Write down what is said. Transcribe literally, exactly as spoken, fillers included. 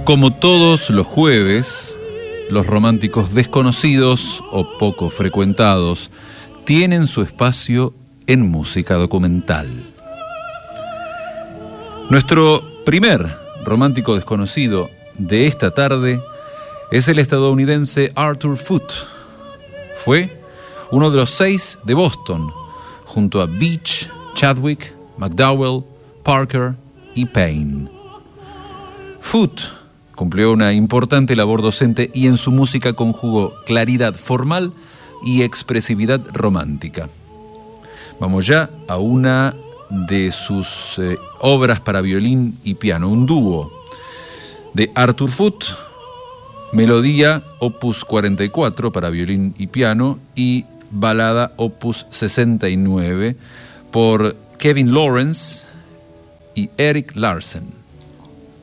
Como todos los jueves, los románticos desconocidos o poco frecuentados tienen su espacio en música documental. Nuestro primer romántico desconocido de esta tarde es el estadounidense Arthur Foote. Fue uno de los seis de Boston, junto a Beach, Chadwick, McDowell, Parker y Payne. Foote cumplió una importante labor docente y en su música conjugó claridad formal y expresividad romántica. Vamos ya a una de sus eh, obras para violín y piano, un dúo de Arthur Foote, melodía opus cuarenta y cuatro para violín y piano y balada opus sesenta y nueve por Kevin Lawrence y Eric Larsen.